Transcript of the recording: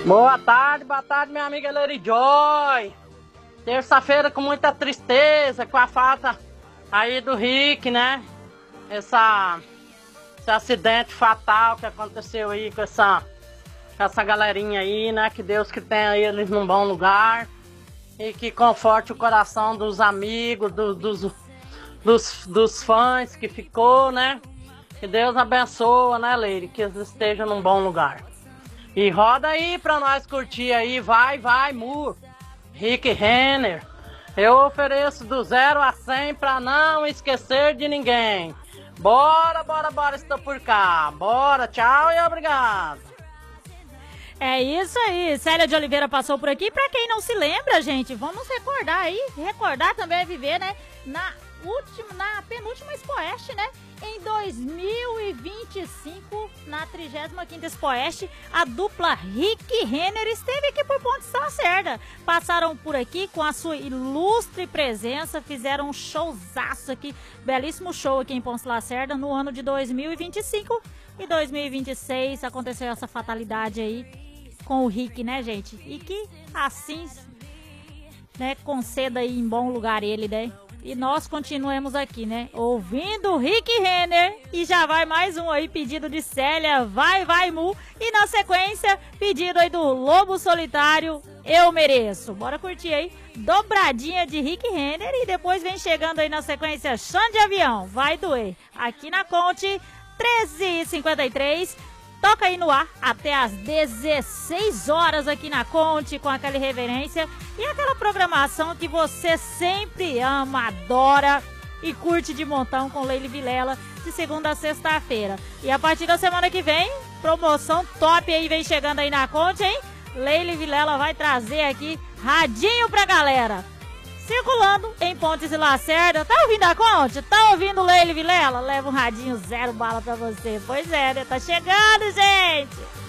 Boa tarde, minha amiga Lady Joy. Terça-feira com muita tristeza, com a falta aí do Rick, né? Esse acidente fatal que aconteceu aí com essa galerinha aí, né? Que Deus que tenha eles num bom lugar e que conforte o coração dos amigos, dos fãs que ficou, né? Que Deus abençoe, né, Lady? Que eles estejam num bom lugar. E roda aí pra nós curtir aí, vai, Mu, Rick Renner. Eu ofereço do 0 a 100 pra não esquecer de ninguém. Bora, estou por cá. Bora, tchau e obrigado. É isso aí, Célia de Oliveira passou por aqui. Pra quem não se lembra, gente, vamos recordar aí. Recordar também é viver, né? Na penúltima Expoeste, né? Em 2025, na 35ª Expoeste, a dupla Rick Renner esteve aqui por Pontes Lacerda. Passaram por aqui com a sua ilustre presença, fizeram um showzaço aqui, belíssimo show aqui em Pontes Lacerda no ano de 2025. E 2026 aconteceu essa fatalidade aí com o Rick, né, gente? E que assim, né, conceda aí em bom lugar ele, né? E nós continuemos aqui, né? Ouvindo o Rick Renner. E já vai mais um aí, pedido de Célia. Vai, Mu. E na sequência, pedido aí do Lobo Solitário. Eu Mereço. Bora curtir aí. Dobradinha de Rick Renner. E depois vem chegando aí na sequência Chão de Avião. Vai doer. Aqui na Conte, 13h53. Toca aí no ar até às 16 horas aqui na Conte, com aquela irreverência e aquela programação que você sempre ama, adora e curte de montão com Leila Vilela, de segunda a sexta-feira. E a partir da semana que vem, promoção top aí vem chegando aí na Conte, hein? Leila Vilela vai trazer aqui radinho pra galera. Circulando em Pontes e Lacerda. Tá ouvindo a Conte? Tá ouvindo Leila Vilela? Leva um radinho 0 bala pra você. Pois é, né? Tá chegando, gente!